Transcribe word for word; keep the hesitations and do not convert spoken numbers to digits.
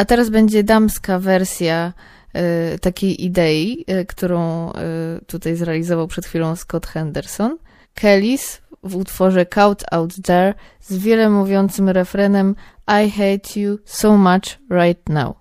A teraz będzie damska wersja y, takiej idei, y, którą y, tutaj zrealizował przed chwilą Scott Henderson. Kelis w utworze Caught Out There z wiele mówiącym refrenem I hate you so much right now.